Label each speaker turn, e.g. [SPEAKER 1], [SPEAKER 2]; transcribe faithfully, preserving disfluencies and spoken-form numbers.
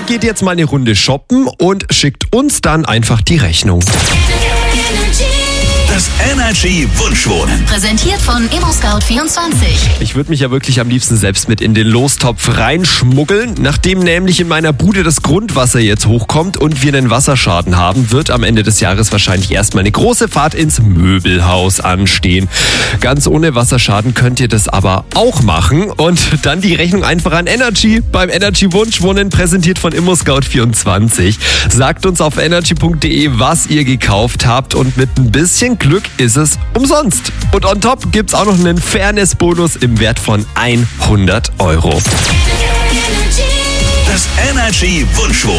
[SPEAKER 1] geht jetzt mal eine Runde shoppen und schickt uns dann einfach die Rechnung.
[SPEAKER 2] Das Energy Wunschwohnen.
[SPEAKER 3] Präsentiert von ImmoScout vierundzwanzig.
[SPEAKER 1] Ich würde mich ja wirklich am liebsten selbst mit in den Lostopf reinschmuggeln. Nachdem nämlich in meiner Bude das Grundwasser jetzt hochkommt und wir einen Wasserschaden haben, wird am Ende des Jahres wahrscheinlich erstmal eine große Fahrt ins Möbelhaus anstehen. Ganz ohne Wasserschaden könnt ihr das aber auch machen und dann die Rechnung einfach an Energy beim Energy Wunschwohnen, präsentiert von ImmoScout vierundzwanzig. Sagt uns auf energy punkt de, was ihr gekauft habt und mit ein bisschen Glück ist es umsonst. Und on top gibt's auch noch einen Fairness-Bonus im Wert von hundert Euro.
[SPEAKER 2] Das Energy Wunschwohnen.